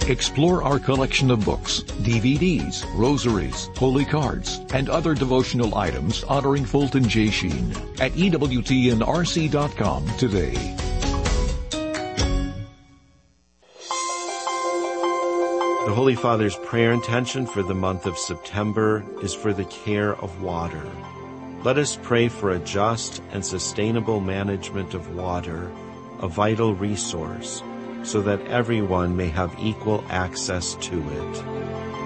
Explore our collection of books, DVDs, rosaries, holy cards, and other devotional items honoring Fulton J. Sheen at EWTNRC.com today. The Holy Father's prayer intention for the month of September is for the care of water. Let us pray for a just and sustainable management of water, a vital resource, so that everyone may have equal access to it.